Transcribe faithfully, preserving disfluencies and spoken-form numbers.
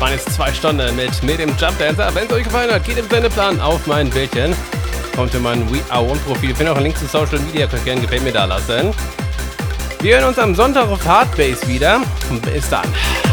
waren jetzt zwei Stunden mit, mit dem Jump Dancer. Wenn es euch gefallen hat, geht im Sendeplan auf mein Bildchen. Kommt in mein We Are One Profil. Ich finde auch einen Link zu Social Media, könnt gerne Gefällt mir da lassen. Wir hören uns am Sonntag auf Hardbase wieder. Und bis dann.